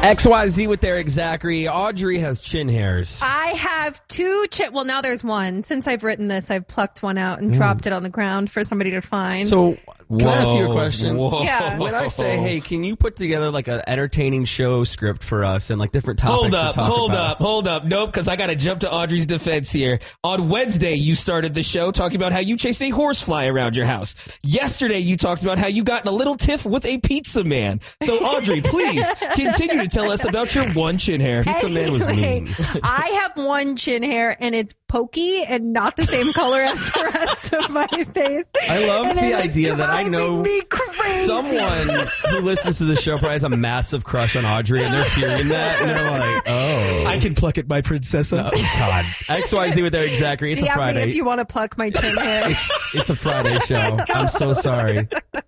XYZ with Eric Zachary. Audrey has chin hairs. I have two chin. Well, now there's one. Since I've written this, I've plucked one out and dropped it on the ground for somebody to find. So, can I ask you a question? Yeah. When I say, hey, can you put together like an entertaining show script for us and like different topics to talk about? Hold up. Nope, because I got to jump to Audrey's defense here. On Wednesday, you started the show talking about how you chased a horsefly around your house. Yesterday, you talked about how you got in a little tiff with a pizza man. So, Audrey, please continue to tell us about your one chin hair. Pizza man was mean. I have one chin hair, and it's pokey and not the same color as the rest of my face. I love and the idea that I know someone who listens to the show probably has a massive crush on Audrey, and they're hearing that, and they're like, oh. I can pluck it, my princessa. Oh, God. XYZ with Eric Zachary. It's a DM Friday. me if you want to pluck my chin hair. It's a Friday show. I'm so sorry.